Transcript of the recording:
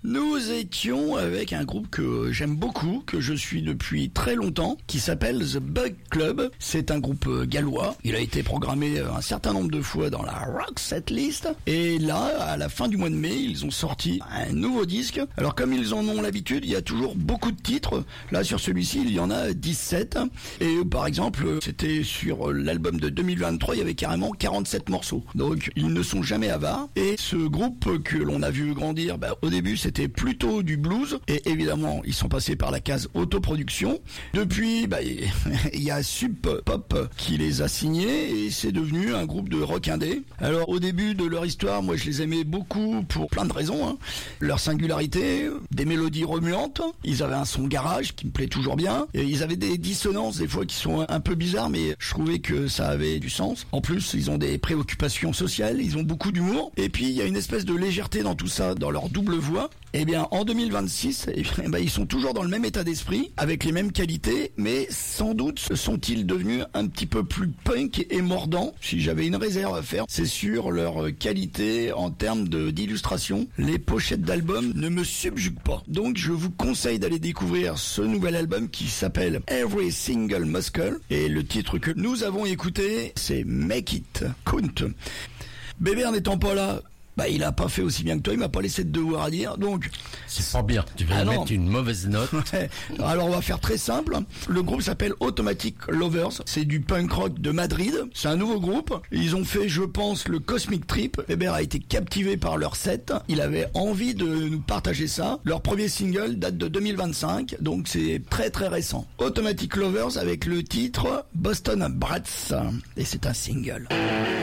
Nous étions avec un groupe que j'aime beaucoup, que je suis depuis très longtemps, qui s'appelle The Bug Club. C'est un groupe gallois. Il a été programmé un certain nombre de fois dans la Rock Setlist. Et là, à la fin du mois de mai, ils ont sorti un nouveau disque. Alors comme ils en ont l'habitude, il y a toujours beaucoup de titres. Là, sur celui-ci, il y en a 17. Et par exemple, c'était sur l'album de 2023, il y avait carrément 47 morceaux. Donc, ils ne sont jamais avares. Et ce groupe que l'on a vu grandir, au début, c'était plutôt du blues. Et évidemment, ils sont passés par la case autoproduction. Depuis, il y a Sub Pop qui les a signés et c'est devenu un groupe de rock indé. Alors, au début de leur histoire, moi, je les aimais beaucoup pour plein de raisons. Leur singularité, des mélodies remuantes. Ils avaient un son garage qui me plaît toujours bien. Et ils avaient des dissonances des fois qui sont un peu bizarres, mais je trouvais que ça avait du sens. En plus, ils ont des préoccupations sociales, ils ont beaucoup d'humour. Et puis, il y a une espèce de légèreté dans tout ça, dans leur double voix. Eh bien, en 2026, ils sont toujours dans le même état d'esprit, avec les mêmes qualités, mais sans doute sont-ils devenus un petit peu plus punk et mordants. Si j'avais une réserve à faire, c'est sur leur qualité en termes d'illustration. Les pochettes d'albums ne me subjuguent pas. Donc, je vous conseille d'aller découvrir ce nouvel album qui s'appelle Every Single Muscle. Et le titre que nous avons écouté, c'est Make It Count. Bébert n'étant pas là, il a pas fait aussi bien que toi, il m'a pas laissé de devoir à dire, donc... C'est pas bien, tu vas mettre une mauvaise note. Alors on va faire très simple, le groupe s'appelle Automatic Lovers, c'est du punk rock de Madrid, c'est un nouveau groupe, ils ont fait, je pense, le Cosmic Trip, Weber a été captivé par leur set, il avait envie de nous partager ça, leur premier single date de 2025, donc c'est très très récent. Automatic Lovers avec le titre Boston Brats, et c'est un single.